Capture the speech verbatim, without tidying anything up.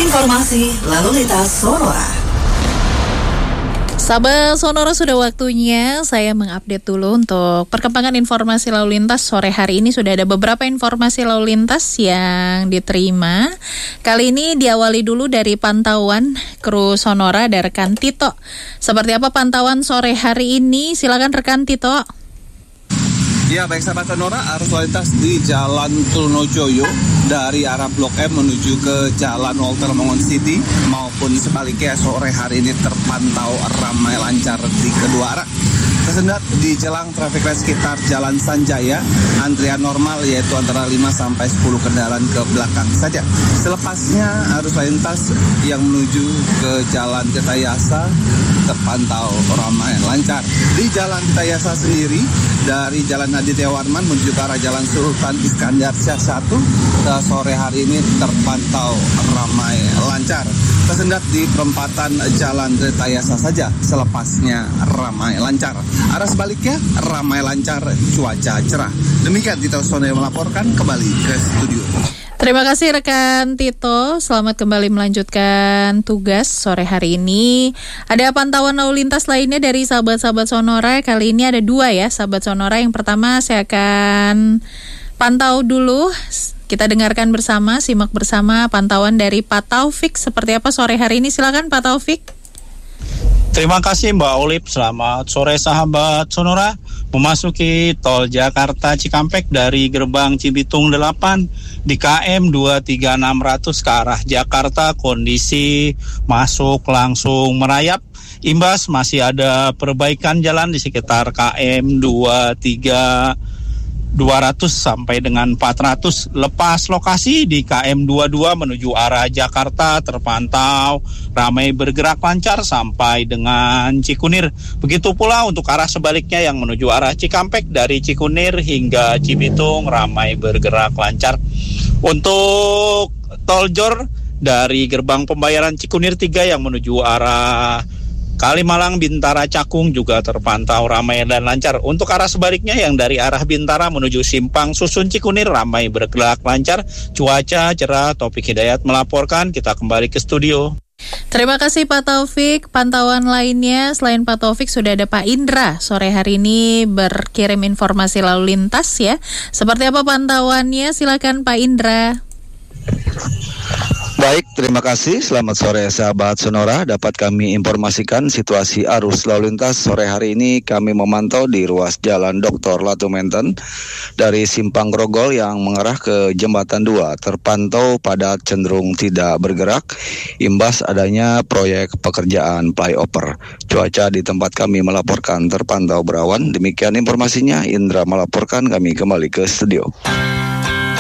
Informasi lalu lintas Sonora. Sahabat Sonora, sudah waktunya saya mengupdate dulu untuk perkembangan informasi lalu lintas. Sore hari ini sudah ada beberapa informasi lalu lintas yang diterima. Kali ini diawali dulu dari pantauan kru Sonora dari rekan Tito. Seperti apa pantauan sore hari ini? Silakan rekan Tito. Ya, baik sahabat Sonora, arus lalu lintas di Jalan Trunojoyo dari arah Blok M menuju ke Jalan Walter Mongon City maupun sebaliknya sore hari ini terpantau ramai lancar di kedua arah. Tersendat di jelang traffic light sekitar Jalan Sanjaya, antrian normal yaitu antara lima sampai sepuluh kendaraan ke belakang saja. Selepasnya arus lalu lintas yang menuju ke Jalan Tirtayasa terpantau ramai lancar. Di Jalan Tirtayasa sendiri, dari Jalan Aditya Warman menuju ke arah Jalan Sultan Iskandar Syah satu, sore hari ini terpantau ramai lancar. Tersendat di perempatan Jalan Tirtayasa saja, selepasnya ramai lancar. Arah sebaliknya ramai lancar, cuaca cerah. Demikian Tito Sonora melaporkan, kembali ke studio. Terima kasih rekan Tito, selamat kembali melanjutkan tugas sore hari ini. Ada pantauan lalu lintas lainnya dari sahabat-sahabat Sonora. Kali ini ada dua ya sahabat Sonora. Yang pertama saya akan pantau dulu. Kita dengarkan bersama, simak bersama pantauan dari Pak Taufik. Seperti apa sore hari ini? Silakan Pak Taufik. Terima kasih Mbak Olip. Selamat sore sahabat Sonora. Memasuki tol Jakarta Cikampek dari gerbang Cibitung delapan di K M dua tiga enam ratus ke arah Jakarta, kondisi masuk langsung merayap. Imbas masih ada perbaikan jalan di sekitar K M dua tiga dua ratus sampai dengan empat ratus. Lepas lokasi di K M dua puluh dua menuju arah Jakarta terpantau ramai bergerak lancar sampai dengan Cikunir. Begitu pula untuk arah sebaliknya yang menuju arah Cikampek dari Cikunir hingga Cibitung ramai bergerak lancar. Untuk tol Jor dari gerbang pembayaran Cikunir tiga yang menuju arah Kalimalang, Bintara, Cakung juga terpantau ramai dan lancar. Untuk arah sebaliknya yang dari arah Bintara menuju Simpang Susun Cikunir ramai bergerak lancar. Cuaca cerah. Taufik Hidayat melaporkan. Kita kembali ke studio. Terima kasih Pak Taufik. Pantauan lainnya selain Pak Taufik sudah ada Pak Indra. Sore hari ini berkirim informasi lalu lintas ya. Seperti apa pantauannya? Silakan Pak Indra. Baik, terima kasih. Selamat sore sahabat Sonora. Dapat kami informasikan situasi arus lalu lintas sore hari ini. Kami memantau di ruas jalan Doktor Latumenten dari Simpang Grogol yang mengarah ke Jembatan dua. Terpantau padat cenderung tidak bergerak imbas adanya proyek pekerjaan flyover. Cuaca di tempat kami melaporkan terpantau berawan. Demikian informasinya. Indra melaporkan, kami kembali ke studio.